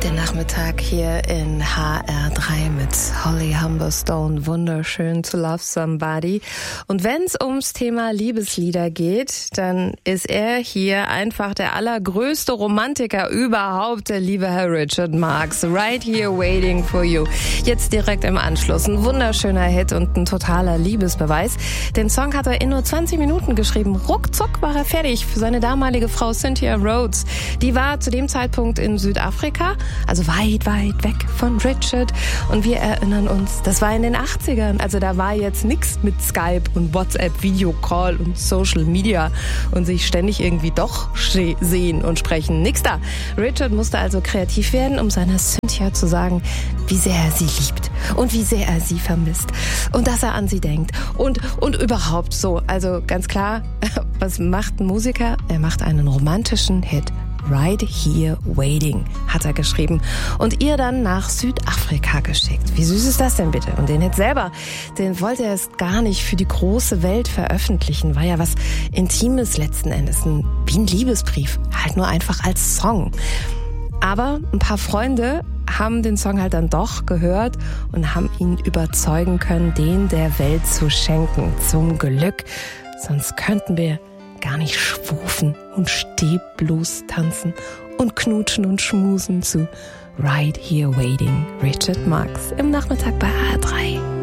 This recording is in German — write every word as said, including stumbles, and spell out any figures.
Den Nachmittag hier in H R drei mit Holly Humberstone. Wunderschön, To Love Somebody. Und wenn es ums Thema Liebeslieder geht, dann ist er hier einfach der allergrößte Romantiker überhaupt, der liebe Herr Richard Marx. Right Here Waiting for You. Jetzt direkt im Anschluss. Ein wunderschöner Hit und ein totaler Liebesbeweis. Den Song hat er in nur zwanzig Minuten geschrieben. Ruckzuck war er fertig für seine damalige Frau Cynthia Rhodes. Die war zu dem Zeitpunkt in Südafrika. Also weit, weit weg von Richard. Und wir erinnern uns, das war in den achtzigern. Also da war jetzt nix mit Skype und WhatsApp, Videocall und Social Media und sich ständig irgendwie doch sehen und sprechen. Nix da. Richard musste also kreativ werden, um seiner Cynthia zu sagen, wie sehr er sie liebt und wie sehr er sie vermisst und dass er an sie denkt und, und überhaupt so. Also ganz klar, was macht ein Musiker? Er macht einen romantischen Hit. Right Here Waiting hat er geschrieben und ihr dann nach Südafrika geschickt. Wie süß ist das denn bitte? Und den Hit selber, den wollte er es gar nicht für die große Welt veröffentlichen. War ja was Intimes letzten Endes, ein, wie ein Liebesbrief, halt nur einfach als Song. Aber ein paar Freunde haben den Song halt dann doch gehört und haben ihn überzeugen können, den der Welt zu schenken. Zum Glück, sonst könnten wir gar nicht schwufen und Stehblues tanzen und knutschen und schmusen zu Right Here Waiting. Richard Marx im Nachmittag bei H R drei.